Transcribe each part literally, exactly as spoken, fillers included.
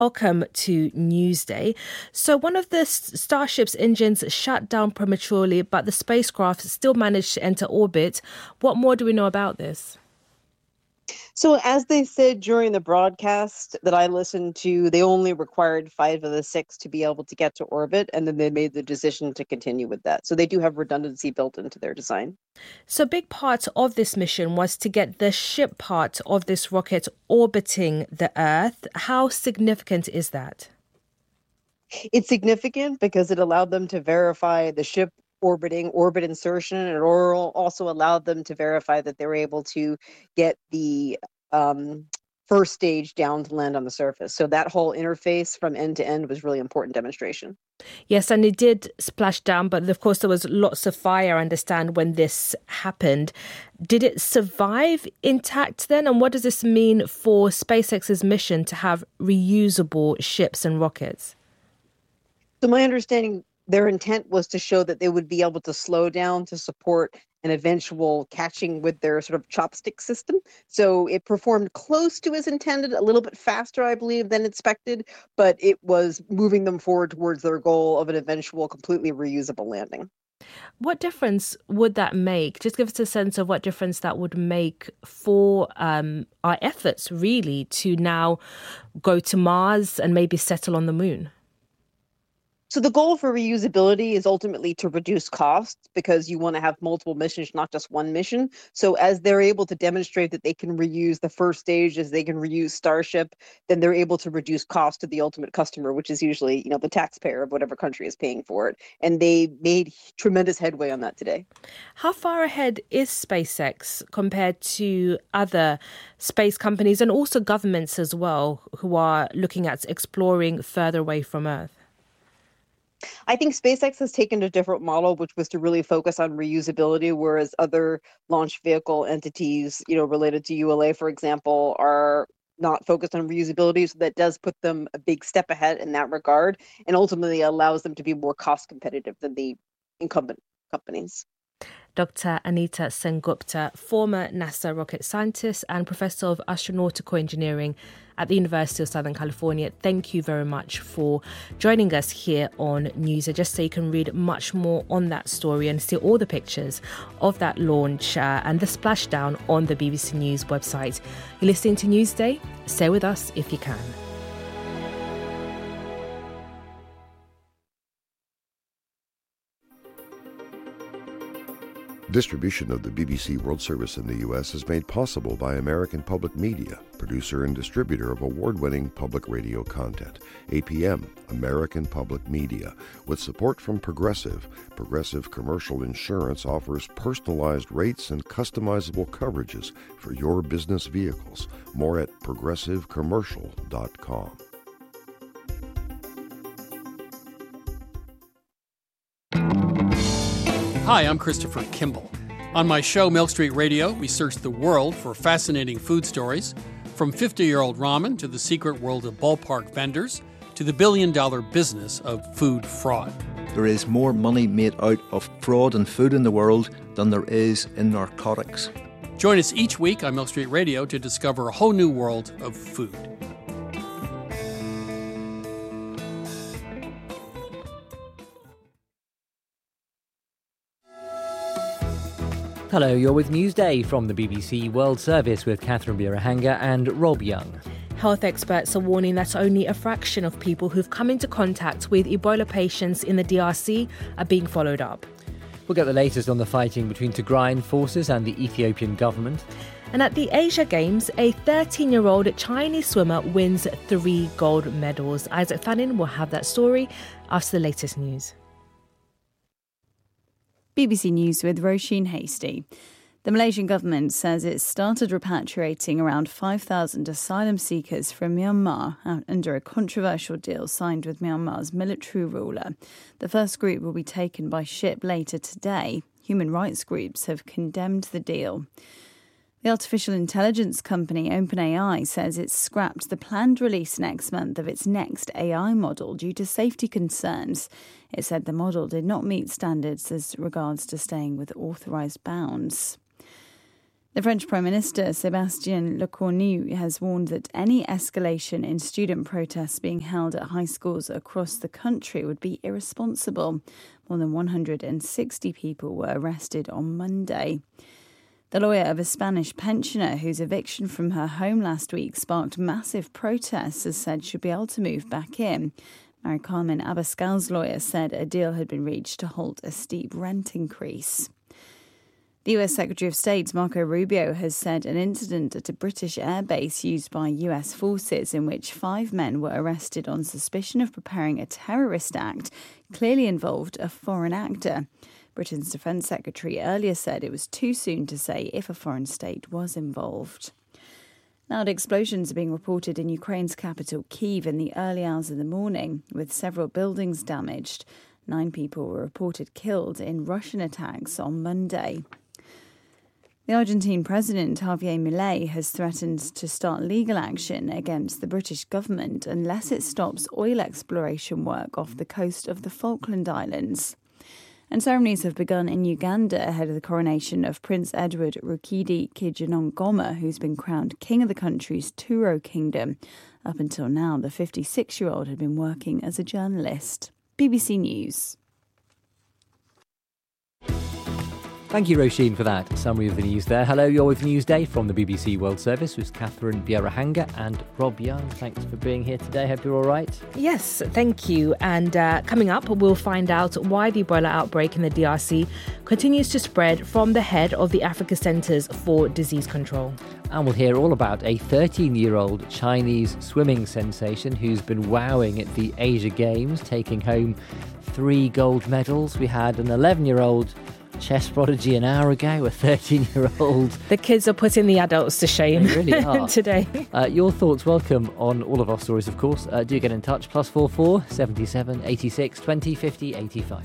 Welcome to Newsday. So one of the Starship's engines shut down prematurely, but the spacecraft still managed to enter orbit. What more do we know about this? So as they said during the broadcast that I listened to, they only required five of the six to be able to get to orbit, and then they made the decision to continue with that. So they do have redundancy built into their design. So a big part of this mission was to get the ship part of this rocket orbiting the Earth. How significant is that? It's significant because it allowed them to verify the ship orbiting, orbit insertion, and it also allowed them to verify that they were able to get the um, first stage down to land on the surface. So that whole interface from end to end was really important demonstration. Yes, and it did splash down, but of course there was lots of fire, I understand, when this happened. Did it survive intact then? And what does this mean for SpaceX's mission to have reusable ships and rockets? So my understanding, their intent was to show that they would be able to slow down to support an eventual catching with their sort of chopstick system. So it performed close to as intended, a little bit faster, I believe, than expected, but it was moving them forward towards their goal of an eventual completely reusable landing. What difference would that make? Just give us a sense of what difference that would make for um, our efforts, really, to now go to Mars and maybe settle on the moon. So the goal for reusability is ultimately to reduce costs because you want to have multiple missions, not just one mission. So as they're able to demonstrate that they can reuse the first stage, as they can reuse Starship, then they're able to reduce cost to the ultimate customer, which is usually, you know, the taxpayer of whatever country is paying for it. And they made tremendous headway on that today. How far ahead is SpaceX compared to other space companies and also governments as well, who are looking at exploring further away from Earth? I think SpaceX has taken a different model, which was to really focus on reusability, whereas other launch vehicle entities, you know, related to U L A, for example, are not focused on reusability. So that does put them a big step ahead in that regard, and ultimately allows them to be more cost competitive than the incumbent companies. Doctor Anita Sengupta, former NASA rocket scientist and professor of astronautical engineering at the University of Southern California, thank you very much for joining us here on Newsday. Just so you can read much more on that story and see all the pictures of that launch uh, and the splashdown on the B B C News website. You're listening to Newsday. Stay with us if you can. Distribution of the B B C World Service in the U S is made possible by American Public Media, producer and distributor of award-winning public radio content. A P M, American Public Media. With support from Progressive, Progressive Commercial Insurance offers personalized rates and customizable coverages for your business vehicles. More at progressive commercial dot com. Hi, I'm Christopher Kimball. On my show, Milk Street Radio, we search the world for fascinating food stories, from fifty-year-old ramen to the secret world of ballpark vendors to the billion-dollar business of food fraud. There is more money made out of fraud and food in the world than there is in narcotics. Join us each week on Milk Street Radio to discover a whole new world of food. Hello, you're with Newsday from the B B C World Service with Catherine Birahanga and Rob Young. Health experts are warning that only a fraction of people who've come into contact with Ebola patients in the D R C are being followed up. We'll get the latest on the fighting between Tigrayan forces and the Ethiopian government. And at the Asia Games, a thirteen-year-old Chinese swimmer wins three gold medals. Isaac Fannin will have that story after the latest news. B B C News with Roisin Hasty. The Malaysian government says it's started repatriating around five thousand asylum seekers from Myanmar under a controversial deal signed with Myanmar's military ruler. The first group will be taken by ship later today. Human rights groups have condemned the deal. The artificial intelligence company OpenAI says it's scrapped the planned release next month of its next A I model due to safety concerns. It said the model did not meet standards as regards to staying with authorised bounds. The French Prime Minister, Sébastien Lecornu, has warned that any escalation in student protests being held at high schools across the country would be irresponsible. More than one hundred sixty people were arrested on Monday. The lawyer of a Spanish pensioner whose eviction from her home last week sparked massive protests has said she'll be able to move back in. Mary Carmen Abascal's lawyer said a deal had been reached to halt a steep rent increase. The U S Secretary of State, Marco Rubio, has said an incident at a British airbase used by U S forces in which five men were arrested on suspicion of preparing a terrorist act clearly involved a foreign actor. Britain's Defence Secretary earlier said it was too soon to say if a foreign state was involved. Loud explosions are being reported in Ukraine's capital, Kyiv, in the early hours of the morning, with several buildings damaged. Nine people were reported killed in Russian attacks on Monday. The Argentine president, Javier Milei, has threatened to start legal action against the British government unless it stops oil exploration work off the coast of the Falkland Islands. And ceremonies have begun in Uganda ahead of the coronation of Prince Edward Rukidi Kijanongoma, who's been crowned king of the country's Turo kingdom. Up until now, the fifty-six-year-old had been working as a journalist. B B C News. Thank you, Roisin, for that summary of the news there. Hello, you're with Newsday from the B B C World Service with Catherine Bierahanga and Rob Young. Thanks for being here today. Hope you're all right. Yes, thank you. And uh, coming up, we'll find out why the Ebola outbreak in the D R C continues to spread from the head of the Africa Centres for Disease Control. And we'll hear all about a thirteen-year-old Chinese swimming sensation who's been wowing at the Asia Games, taking home three gold medals. We had an eleven-year-old chess prodigy an hour ago, a thirteen-year-old. The kids are putting the adults to shame. They really are. Today. Uh, your thoughts welcome on all of our stories, of course. Uh, do get in touch, plus four four, seventy-seven, eighty-six, twenty, fifty, eighty-five.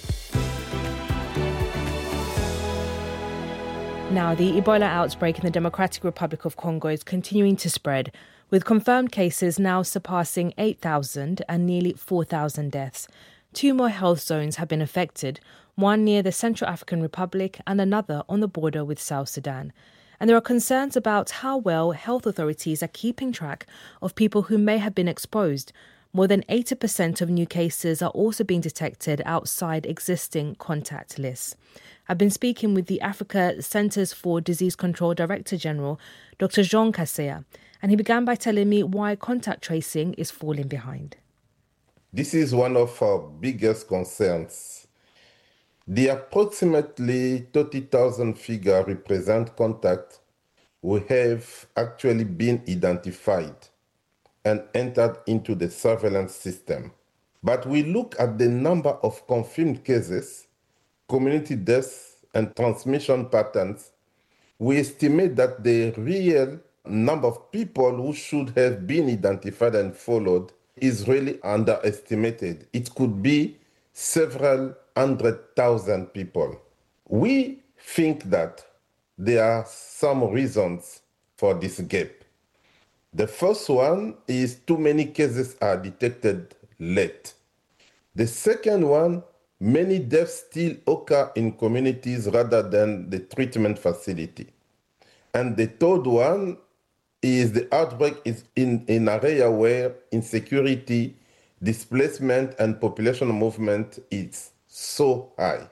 Now, the Ebola outbreak in the Democratic Republic of Congo is continuing to spread, with confirmed cases now surpassing eight thousand and nearly four thousand deaths. Two more health zones have been affected, one near the Central African Republic and another on the border with South Sudan. And there are concerns about how well health authorities are keeping track of people who may have been exposed. More than eighty percent of new cases are also being detected outside existing contact lists. I've been speaking with the Africa Centres for Disease Control Director General, Doctor Jean Kaseya, and he began by telling me why contact tracing is falling behind. This is one of our biggest concerns. The approximately thirty thousand figure represent contacts who have actually been identified and entered into the surveillance system. But we look at the number of confirmed cases, community deaths, and transmission patterns. We estimate that the real number of people who should have been identified and followed is really underestimated. It could be several hundred thousand people. We think that there are some reasons for this gap. The first one is too many cases are detected late. The second one, many deaths still occur in communities rather than the treatment facility. And the third one is the outbreak is in an area where insecurity, displacement, and population movement is so high.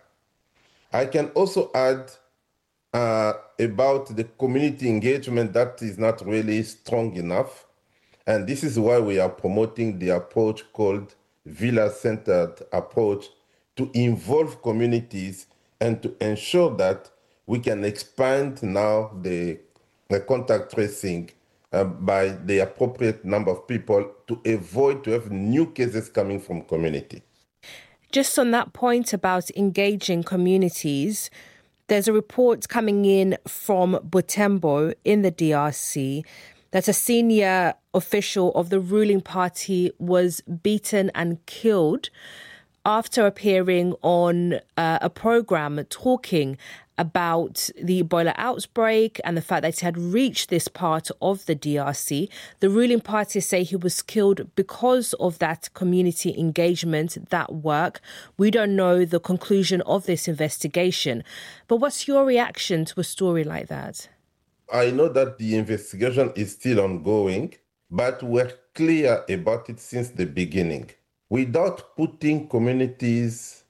I can also add uh, about the community engagement that is not really strong enough. And this is why we are promoting the approach called village-centered approach to involve communities and to ensure that we can expand now the, the contact tracing uh, by the appropriate number of people to avoid to have new cases coming from community. Just on that point about engaging communities, there's a report coming in from Butembo in the D R C that a senior official of the ruling party was beaten and killed after appearing on uh, a program talking about the Ebola outbreak and the fact that it had reached this part of the D R C. The ruling party say he was killed because of that community engagement, that work. We don't know the conclusion of this investigation. But what's your reaction to a story like that? I know that the investigation is still ongoing, but we're clear about it since the beginning. Without putting communities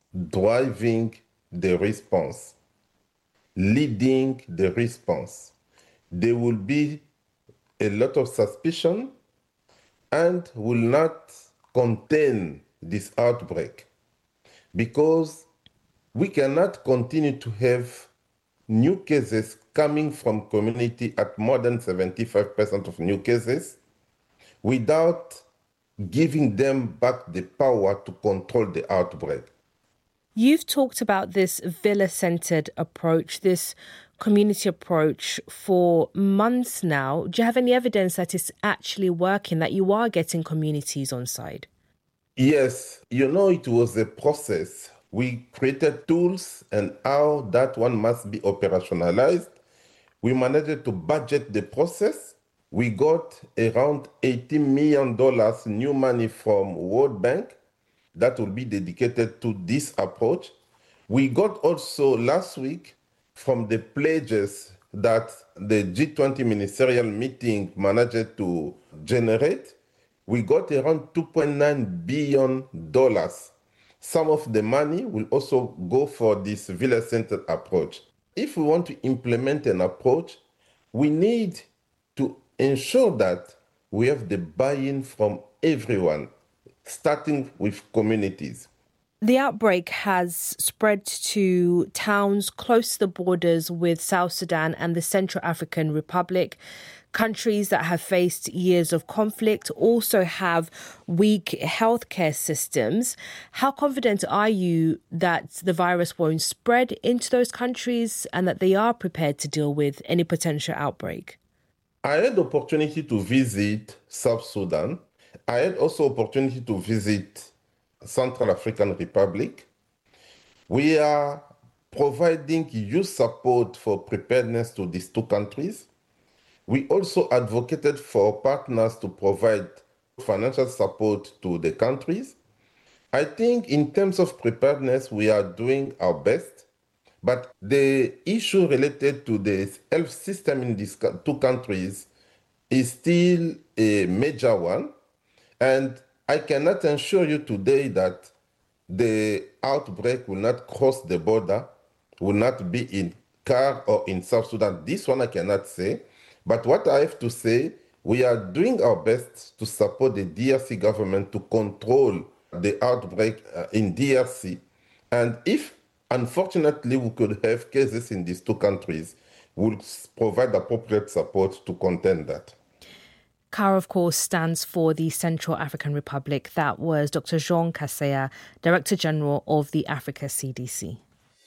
driving the response, leading the response, there will be a lot of suspicion and will not contain this outbreak, because we cannot continue to have new cases coming from community at more than seventy-five percent of new cases without giving them back the power to control the outbreak. You've talked about this villa-centred approach, this community approach for months now. Do you have any evidence that it's actually working, that you are getting communities on side? Yes, you know, it was a process. We created tools and how that one must be operationalized. We managed to budget the process. We got around eighty million dollars new money from World Bank that will be dedicated to this approach. We got also last week from the pledges that the G twenty ministerial meeting managed to generate, we got around two point nine billion dollars. Some of the money will also go for this villa-centered approach. If we want to implement an approach, we need to ensure that we have the buy-in from everyone, starting with communities. The outbreak has spread to towns close to the borders with South Sudan and the Central African Republic. Countries that have faced years of conflict also have weak healthcare systems. How confident are you that the virus won't spread into those countries and that they are prepared to deal with any potential outbreak? I had the opportunity to visit South Sudan. I had also opportunity to visit Central African Republic. We are providing youth support for preparedness to these two countries. We also advocated for partners to provide financial support to the countries. I think in terms of preparedness, we are doing our best, but the issue related to the health system in these two countries is still a major one. And I cannot assure you today that the outbreak will not cross the border, will not be in C A R or in South Sudan. This one I cannot say. But what I have to say, we are doing our best to support the D R C government to control the outbreak uh, in D R C. And if, unfortunately, we could have cases in these two countries, we'll provide appropriate support to contain that. C A R, of course, stands for the Central African Republic. That was Doctor Jean Kaseya, Director General of the Africa C D C.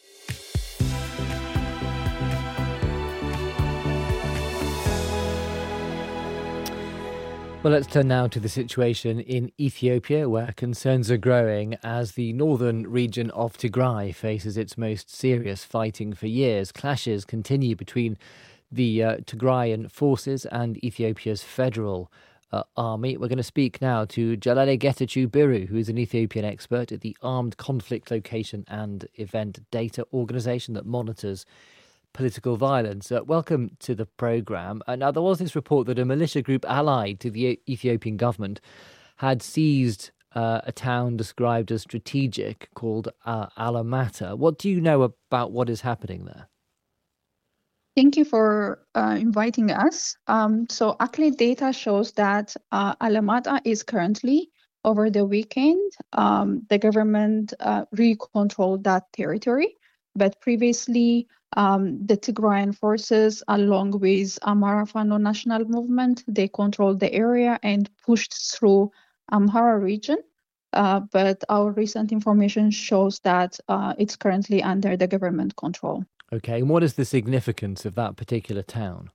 Well, let's turn now to the situation in Ethiopia, where concerns are growing as the northern region of Tigray faces its most serious fighting for years. Clashes continue between the uh, Tigrayan forces and Ethiopia's federal uh, army. We're going to speak now to Jalale Getachew Biru, who is an Ethiopian expert at the Armed Conflict Location and Event Data Organisation that monitors political violence. Uh, welcome to the programme. Uh, now, there was this report that a militia group allied to the Ethiopian government had seized uh, a town described as strategic called uh, Alamata. What do you know about what is happening there? Thank you for uh, inviting us. Um, so actually data shows that uh, Alamata is currently, over the weekend, um, the government uh, re-controlled that territory. But previously, um, the Tigrayan forces, along with Amhara Fano National Movement, they controlled the area and pushed through Amhara region. Uh, but our recent information shows that uh, it's currently under the government control. Okay, and what is the significance of that particular town?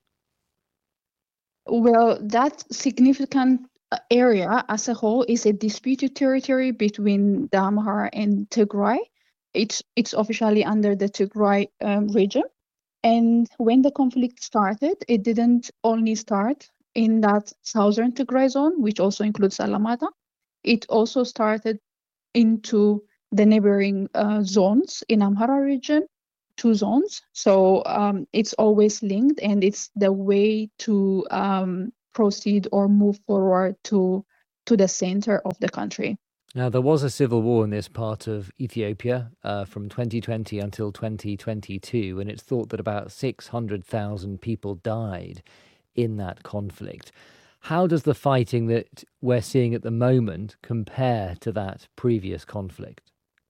Well, that significant area as a whole is a disputed territory between the Amhara and Tigray. It's it's officially under the Tigray um, region. And when the conflict started, it didn't only start in that southern Tigray zone, which also includes Alamata. It also started into the neighboring uh, zones in Amhara region, two zones. So um, it's always linked, and it's the way to um, proceed or move forward to to the center of the country. Now, there was a civil war in this part of Ethiopia uh, from twenty twenty until twenty twenty-two, and it's thought that about six hundred thousand people died in that conflict. How does the fighting that we're seeing at the moment compare to that previous conflict?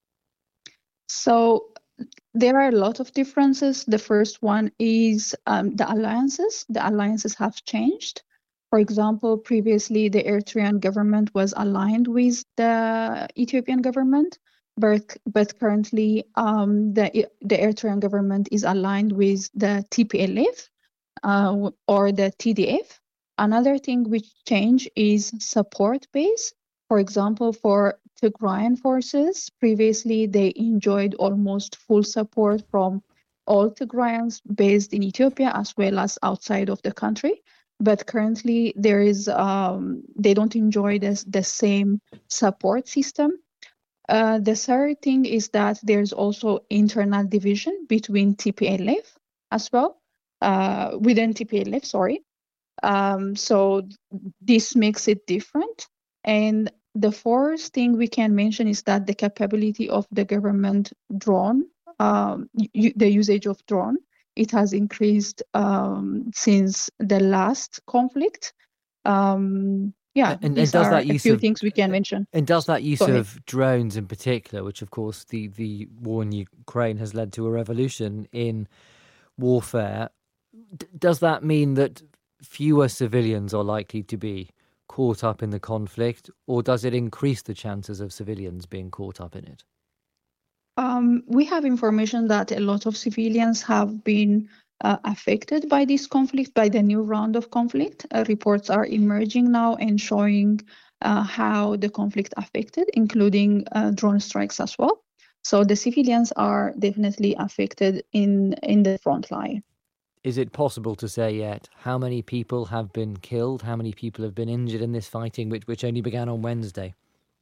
So there are a lot of differences. The first one is um, the alliances. The alliances have changed. For example, previously the Eritrean government was aligned with the Ethiopian government, but but currently um, the the Eritrean government is aligned with the T P L F uh, or the T D F. Another thing which changed is support base. For example, for Tigrayan forces, previously they enjoyed almost full support from all Tigrayans based in Ethiopia as well as outside of the country. But currently, there is um, they don't enjoy this, the same support system. Uh, the third thing is that there's also internal division between T P L F as well, uh, within T P L F, sorry. Um, so this makes it different. And the fourth thing we can mention is that the capability of the government drone, um, y- the usage of drone, it has increased um, since the last conflict. Um, yeah, and, and these does are that a use few of, things we can mention. And does that use Go ahead. of drones in particular, which of course the, the war in Ukraine has led to a revolution in warfare, d- does that mean that fewer civilians are likely to be caught up in the conflict, or does it increase the chances of civilians being caught up in it? Um, we have information that a lot of civilians have been uh, affected by this conflict, by the new round of conflict. Uh, reports are emerging now and showing uh, how the conflict affected, including uh, drone strikes as well. So the civilians are definitely affected in, in the front line. Is it possible to say yet how many people have been killed, how many people have been injured in this fighting, which, which only began on Wednesday?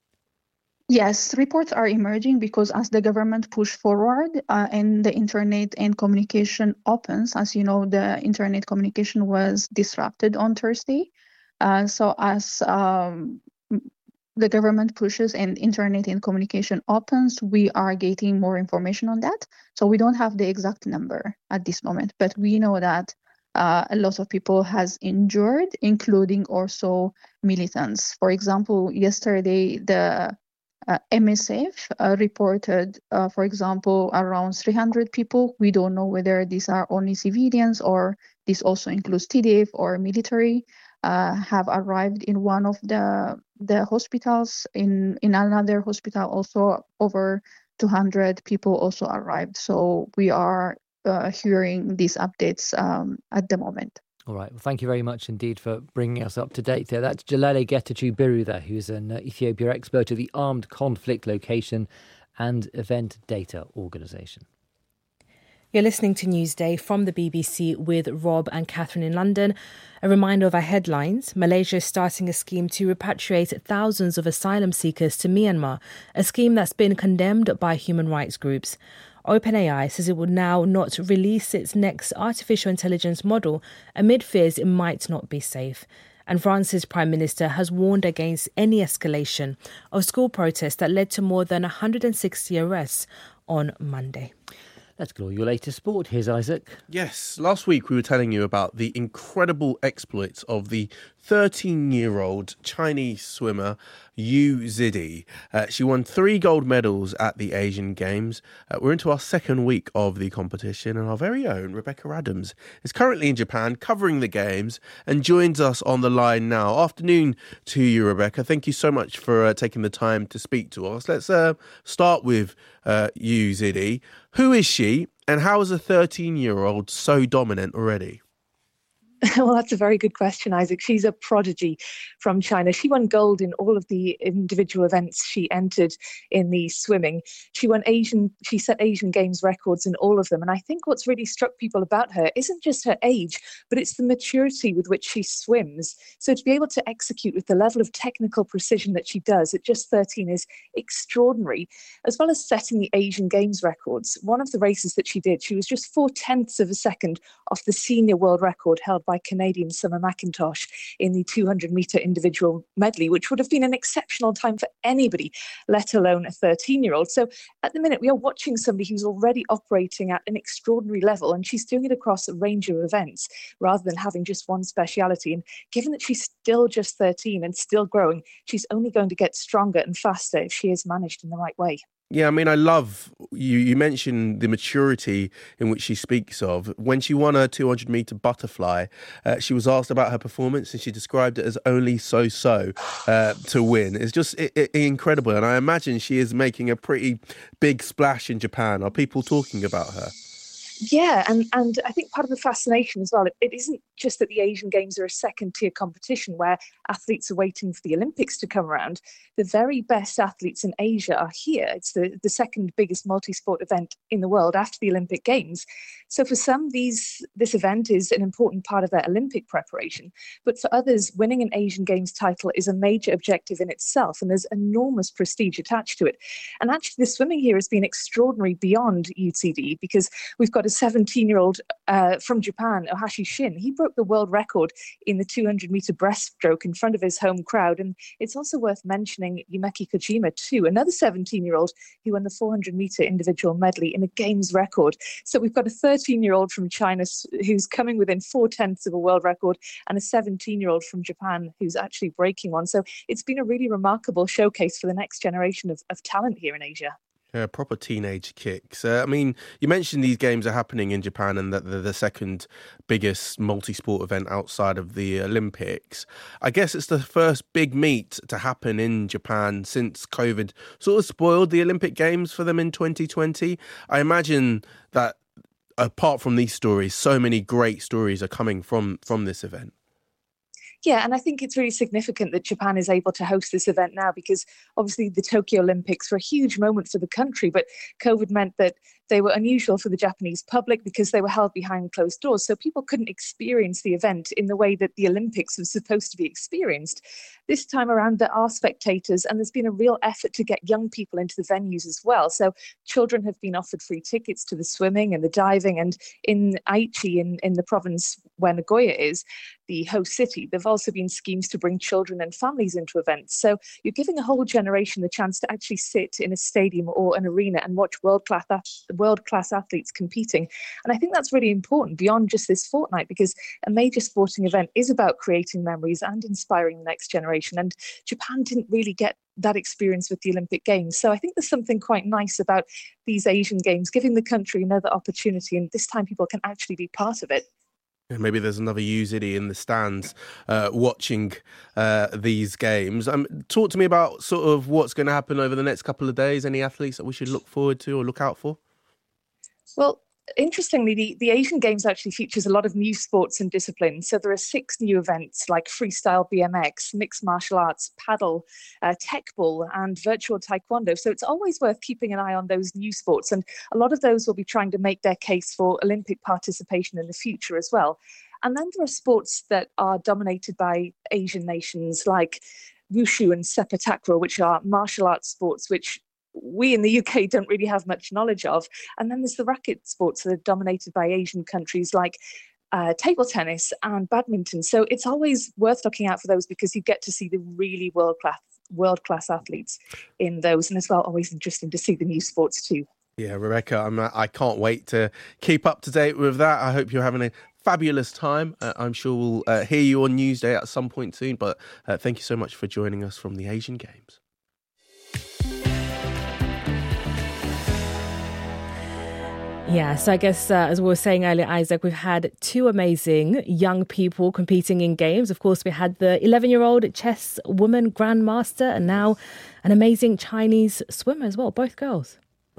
Yes, reports are emerging because as the government push forward uh, and the internet and communication opens, as you know, the internet communication was disrupted on Thursday. Uh, so as um, the government pushes and internet and communication opens, we are getting more information on that. So we don't have the exact number at this moment, but we know that uh, a lot of people has injured, including also militants. For example, yesterday, the Uh, M S F uh, reported, uh, for example, around three hundred people. We don't know whether these are only civilians or this also includes T D F or military, uh, have arrived in one of the the hospitals. In, in another hospital, also over two hundred people also arrived. So we are uh, hearing these updates um, at the moment. All right. Well, thank you very much indeed for bringing us up to date there. That's Jalele Getachew Biru there, who's an uh, Ethiopia expert at the Armed Conflict Location and Event Data Organisation. You're listening to Newsday from the B B C with Rob and Catherine in London. A reminder of our headlines. Malaysia is starting a scheme to repatriate thousands of asylum seekers to Myanmar, a scheme that's been condemned by human rights groups. OpenAI says it will now not release its next artificial intelligence model amid fears it might not be safe. And France's Prime Minister has warned against any escalation of school protests that led to more than one hundred sixty arrests on Monday. Let's go your latest sport. Here's Isaac. Yes, last week we were telling you about the incredible exploits of the thirteen-year-old Chinese swimmer Yu Zidi. Uh, she won three gold medals at the Asian Games. Uh, we're into our second week of the competition, and our very own Rebecca Adams is currently in Japan covering the Games and joins us on the line now. Afternoon to you, Rebecca. Thank you so much for uh, taking the time to speak to us. Let's uh, start with uh, Yu Zidi. Who is she, and how is a thirteen-year-old so dominant already? Well, that's a very good question, Isaac. She's a prodigy from China. She won gold in all of the individual events she entered in the swimming. She won Asian, she set Asian Games records in all of them. And I think what's really struck people about her isn't just her age, but it's the maturity with which she swims. So to be able to execute with the level of technical precision that she does at just thirteen is extraordinary, as well as setting the Asian Games records. One of the races that she did, she was just four tenths of a second off the senior world record held by Canadian Summer McIntosh in the two hundred metre individual medley, which would have been an exceptional time for anybody, let alone a thirteen-year-old. So at the minute, we are watching somebody who's already operating at an extraordinary level, and she's doing it across a range of events rather than having just one speciality. And given that she's still just thirteen and still growing, she's only going to get stronger and faster if she is managed in the right way. Yeah, I mean, I love, you You mentioned the maturity in which she speaks of. When she won her two hundred metre butterfly, uh, she was asked about her performance and she described it as only so-so uh, to win. It's just it, it, incredible. And I imagine she is making a pretty big splash in Japan. Are people talking about her? Yeah, and, and I think part of the fascination as well, it, it isn't just that the Asian Games are a second-tier competition where athletes are waiting for the Olympics to come around. The very best athletes in Asia are here. It's the, the second biggest multi-sport event in the world after the Olympic Games. So for some, these this event is an important part of their Olympic preparation. But for others, winning an Asian Games title is a major objective in itself, and there's enormous prestige attached to it. And actually, the swimming here has been extraordinary beyond U T D, because we've got a seventeen-year-old uh, from Japan, Ohashi Shin. He broke the world record in the two hundred metre breaststroke in front of his home crowd. And it's also worth mentioning Yumeki Kojima too, another seventeen-year-old who won the four hundred metre individual medley in a Games record. So we've got a thirteen-year-old from China who's coming within four-tenths of a world record, and a seventeen-year-old from Japan who's actually breaking one. So it's been a really remarkable showcase for the next generation of, of talent here in Asia. Yeah, proper teenage kicks. Uh, I mean, you mentioned these games are happening in Japan and that they're the second biggest multi-sport event outside of the Olympics. I guess it's the first big meet to happen in Japan since COVID sort of spoiled the Olympic Games for them in twenty twenty. I imagine that apart from these stories, so many great stories are coming from, from this event. Yeah, and I think it's really significant that Japan is able to host this event now, because obviously the Tokyo Olympics were a huge moment for the country, but COVID meant that they were unusual for the Japanese public because they were held behind closed doors. So people couldn't experience the event in the way that the Olympics was supposed to be experienced. This time around, there are spectators, and there's been a real effort to get young people into the venues as well. So children have been offered free tickets to the swimming and the diving. And in Aichi, in, in the province where Nagoya is, the host city, there've also been schemes to bring children and families into events. So you're giving a whole generation the chance to actually sit in a stadium or an arena and watch world-class world-class athletes competing. And I think that's really important beyond just this fortnight, because a major sporting event is about creating memories and inspiring the next generation. And Japan didn't really get that experience with the Olympic Games. So I think there's something quite nice about these Asian Games, giving the country another opportunity. And this time people can actually be part of it. Maybe there's another Uzidi in the stands uh, watching uh, these games. Um, talk to me about sort of what's going to happen over the next couple of days. Any athletes that we should look forward to or look out for? Well, interestingly, the, the Asian Games actually features a lot of new sports and disciplines. So there are six new events like freestyle B M X, mixed martial arts, paddle, uh, tech ball, and virtual taekwondo. So it's always worth keeping an eye on those new sports. And a lot of those will be trying to make their case for Olympic participation in the future as well. And then there are sports that are dominated by Asian nations like wushu and sepak takraw, which are martial arts sports, which we in the U K don't really have much knowledge of. And then there's the racket sports that are dominated by Asian countries like uh, table tennis and badminton. So it's always worth looking out for those, because you get to see the really world-class world-class athletes in those. And as well, always interesting to see the new sports too. Yeah, Rebecca, I'm, I can't wait to keep up to date with that. I hope you're having a fabulous time. Uh, I'm sure we'll uh, hear you on Newsday at some point soon. But uh, thank you so much for joining us from the Asian Games. Yeah, so I guess, uh, as we were saying earlier, Isaac, we've had two amazing young people competing in games. Of course, we had the eleven-year-old chess woman grandmaster, and now an amazing Chinese swimmer as well, both girls.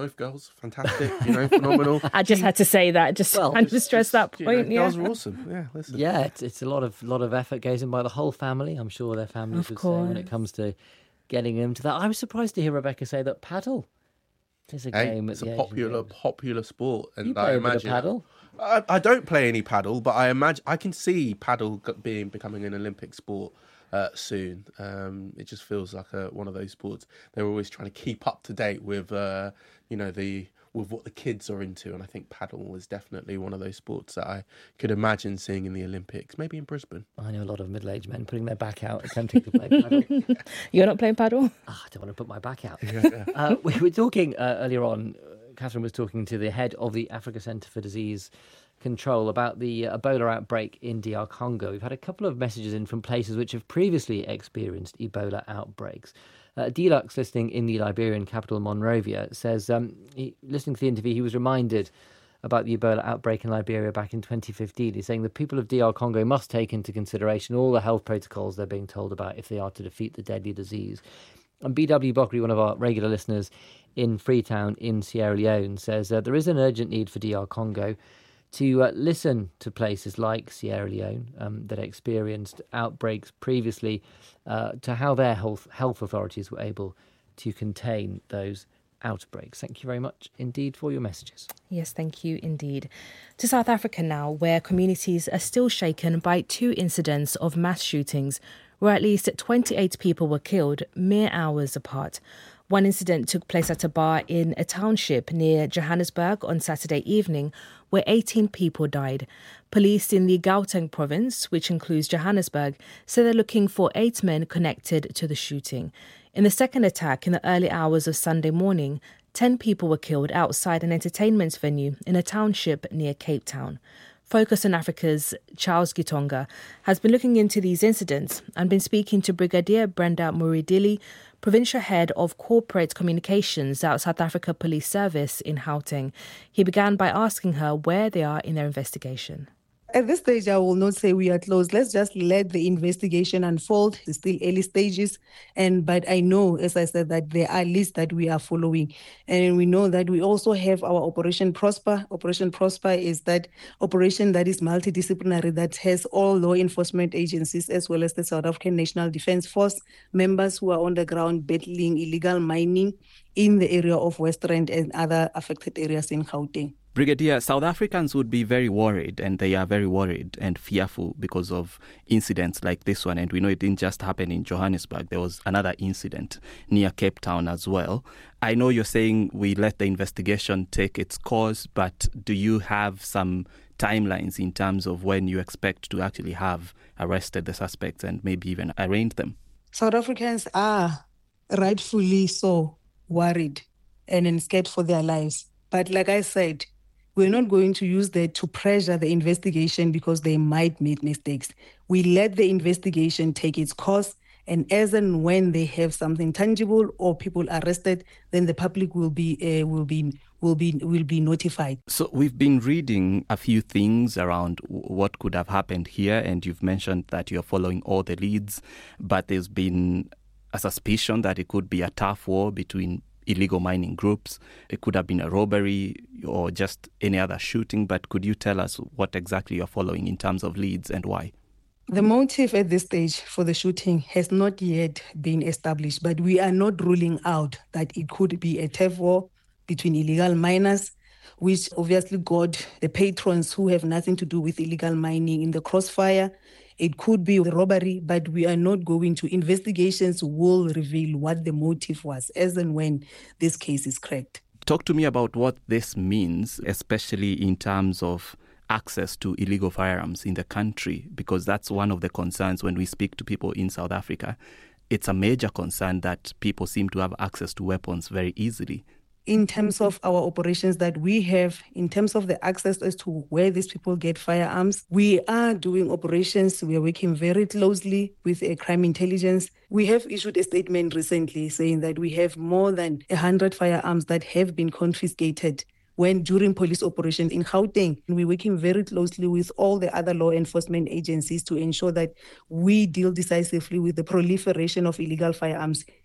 both girls, fantastic, you know, phenomenal. I just had to say that, just Well, kind of stress that You point. know, Yeah, girls are awesome. Yeah, listen. Yeah, it's, it's a lot of lot of effort goes in by the whole family. I'm sure their families Of would say when it course. comes to getting them to that. I was surprised to hear Rebecca say that paddle is a Hey, game at it's the a Asian popular, Games. popular sport, and You I play a bit of imagine paddle? I, I don't play any paddle, but I imagine I can see paddle g- being becoming an Olympic sport uh, soon. Um, it just feels like a, one of those sports they're always trying to keep up to date with. Uh, you know the with what the kids are into, and I think paddle is definitely one of those sports that I could imagine seeing in the Olympics, maybe in Brisbane. I know a lot of middle-aged men putting their back out, attempting to play paddle. You're not playing paddle? Ah, I don't want to put my back out. Yeah, yeah. Uh, we were talking uh, earlier on, uh, Catherine was talking to the head of the Africa Centre for Disease Control about the uh, Ebola outbreak in D R Congo. We've had a couple of messages in from places which have previously experienced Ebola outbreaks. Uh, Deluxe, listening in the Liberian capital Monrovia, says, um, he, listening to the interview, he was reminded about the Ebola outbreak in Liberia back in twenty fifteen. He's saying the people of D R Congo must take into consideration all the health protocols they're being told about if they are to defeat the deadly disease. And B W Bokri, one of our regular listeners in Freetown in Sierra Leone, says uh, there is an urgent need for D R Congo to uh, listen to places like Sierra Leone um, that experienced outbreaks previously, uh, to how their health health authorities were able to contain those outbreaks. Thank you very much indeed for your messages. Yes, thank you indeed. To South Africa now, where communities are still shaken by two incidents of mass shootings, where at least twenty-eight people were killed mere hours apart. One incident took place at a bar in a township near Johannesburg on Saturday evening, where eighteen people died. Police in the Gauteng province, which includes Johannesburg, say they're looking for eight men connected to the shooting. In the second attack in the early hours of Sunday morning, ten people were killed outside an entertainment venue in a township near Cape Town. Focus on Africa's Charles Gitonga has been looking into these incidents and been speaking to Brigadier Brenda Muridili, Provincial Head of Corporate Communications at South Africa Police Service in Gauteng. He began by asking her where they are in their investigation. At this stage, I will not say we are close. Let's just let the investigation unfold. It's still early stages. And but I know, as I said, that there are lists that we are following. And we know that we also have our Operation Prosper. Operation Prosper is that operation that is multidisciplinary, that has all law enforcement agencies as well as the South African National Defence Force members who are on the ground battling illegal mining in the area of West Rand and other affected areas in Gauteng. Brigadier, South Africans would be very worried, and they are very worried and fearful because of incidents like this one. And we know it didn't just happen in Johannesburg. There was another incident near Cape Town as well. I know you're saying we let the investigation take its course, but do you have some timelines in terms of when you expect to actually have arrested the suspects and maybe even arraigned them? South Africans are rightfully so worried and scared for their lives. But like I said, we're not going to use that to pressure the investigation because they might make mistakes. We let the investigation take its course, and as and when they have something tangible or people arrested, then the public will be uh, will be will be will be notified. So we've been reading a few things around what could have happened here, and you've mentioned that you're following all the leads, but there's been a suspicion that it could be a tough war between illegal mining groups. It could have been a robbery or just any other shooting, but could you tell us what exactly you're following in terms of leads and why? The motive at this stage for the shooting has not yet been established, but we are not ruling out that it could be a turf war between illegal miners, which obviously got the patrons who have nothing to do with illegal mining in the crossfire. It could be robbery, but we are not going to. Investigations will reveal what the motive was as and when this case is cracked. Talk to me about what this means, especially in terms of access to illegal firearms in the country, because that's one of the concerns when we speak to people in South Africa. It's a major concern that people seem to have access to weapons very easily. In terms of our operations that we have, in terms of the access as to where these people get firearms, we are doing operations. We are working very closely with a crime intelligence. We have issued a statement recently saying that we have more than one hundred firearms that have been confiscated when during police operations in Gauteng. We're working very closely with all the other law enforcement agencies to ensure that we deal decisively with the proliferation of illegal firearms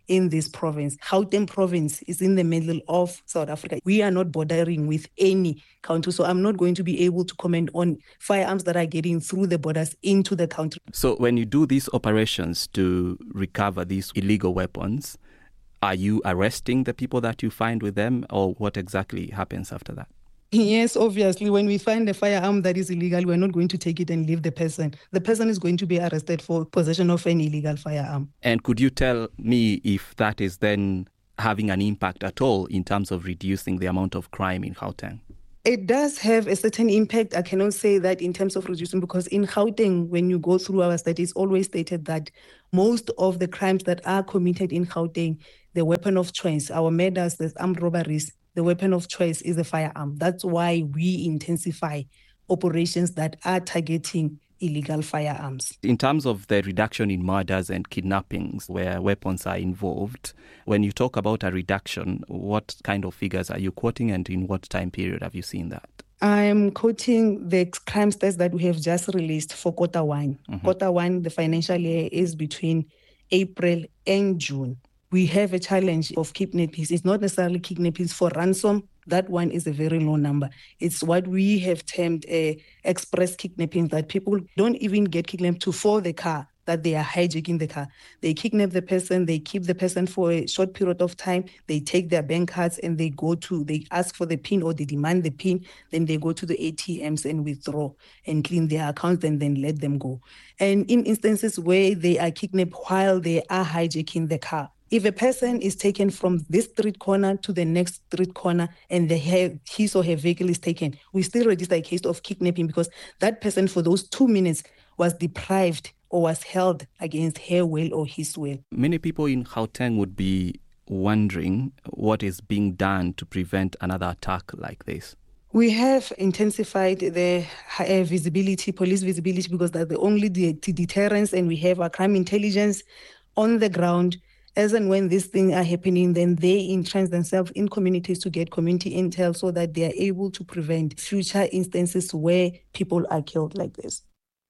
in this province. Gauteng province is in the middle of South Africa. We are not bordering with any country, so I'm not going to be able to comment on firearms that are getting through the borders into the country. So when you do these operations to recover these illegal weapons, are you arresting the people that you find with them, or what exactly happens after that? Yes, obviously, when we find a firearm that is illegal, we're not going to take it and leave the person. The person is going to be arrested for possession of an illegal firearm. And could you tell me if that is then having an impact at all in terms of reducing the amount of crime in Gauteng? It does have a certain impact. I cannot say that in terms of reducing, because in Gauteng, when you go through our studies, always stated that most of the crimes that are committed in Gauteng, the weapon of choice, our murders, the armed robberies, the weapon of choice is a firearm. That's why we intensify operations that are targeting illegal firearms. In terms of the reduction in murders and kidnappings where weapons are involved, when you talk about a reduction, what kind of figures are you quoting, and in what time period have you seen that? I'm quoting the crime stats that we have just released for quarter one. Mm-hmm. Quarter one, the financial year is between April and June. We have a challenge of kidnappings. It's not necessarily kidnappings for ransom. That one is a very low number. It's what we have termed a express kidnapping, that people don't even get kidnapped to for the car, that they are hijacking the car. They kidnap the person, they keep the person for a short period of time, they take their bank cards and they go to, they ask for the PIN or they demand the PIN, then they go to the A T Ms and withdraw and clean their accounts and then let them go. And in instances where they are kidnapped while they are hijacking the car, if a person is taken from this street corner to the next street corner and the, his or her vehicle is taken, we still register a case of kidnapping because that person for those two minutes was deprived or was held against her will or his will. Many people in Gauteng would be wondering what is being done to prevent another attack like this. We have intensified the uh, visibility, police visibility, because that's the only de- deterrence, and we have our crime intelligence on the ground. As and when these things are happening, then they entrench themselves in communities to get community intel so that they are able to prevent future instances where people are killed like this.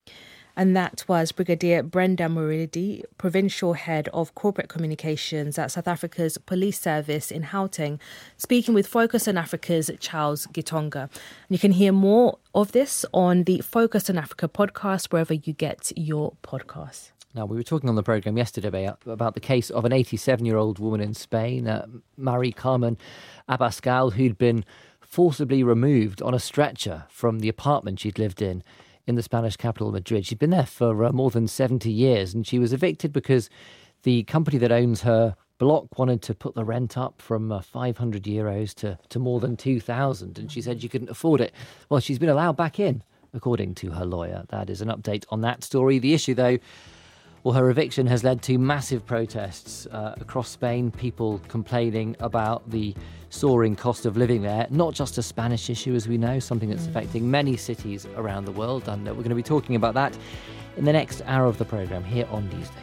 And that was Brigadier Brenda Muridi, Provincial Head of Corporate Communications at South Africa's Police Service in Gauteng, speaking with Focus on Africa's Charles Gitonga. And you can hear more of this on the Focus on Africa podcast, wherever you get your podcasts. Now, we were talking on the programme yesterday about the case of an eighty-seven-year-old woman in Spain, uh, Mari Carmen Abascal, who'd been forcibly removed on a stretcher from the apartment she'd lived in in the Spanish capital, Madrid. She'd been there for uh, more than seventy years, and she was evicted because the company that owns her block wanted to put the rent up from uh, five hundred euros to, to more than two thousand, and she said she couldn't afford it. Well, she's been allowed back in, according to her lawyer. That is an update on that story. The issue, though, well, her eviction has led to massive protests uh, across Spain, people complaining about the soaring cost of living there. Not just a Spanish issue, as we know, something that's mm. affecting many cities around the world. And uh, we're going to be talking about that in the next hour of the programme here on Newsday.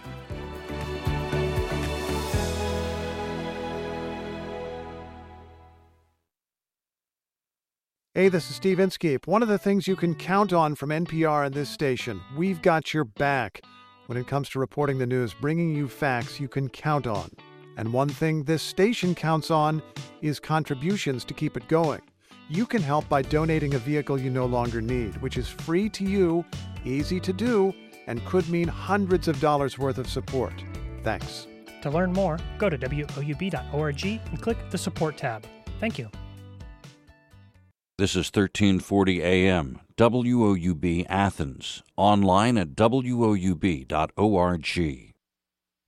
Hey, this is Steve Inskeep. One of the things you can count on from N P R and this station, we've got your back. When it comes to reporting the news, bringing you facts you can count on. And one thing this station counts on is contributions to keep it going. You can help by donating a vehicle you no longer need, which is free to you, easy to do, and could mean hundreds of dollars worth of support. Thanks. To learn more, go to W O U B dot org and click the support tab. Thank you. This is thirteen forty A M, W O U B Athens, online at W O U B dot org.